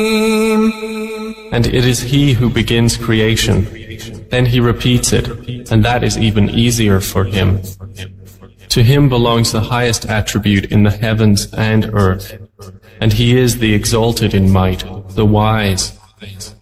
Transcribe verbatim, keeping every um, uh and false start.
And it is He who begins creation. Then He repeats it, and that is even easier for Him. To Him belongs the highest attribute in the heavens and earth, and He is the exalted in might, the wise.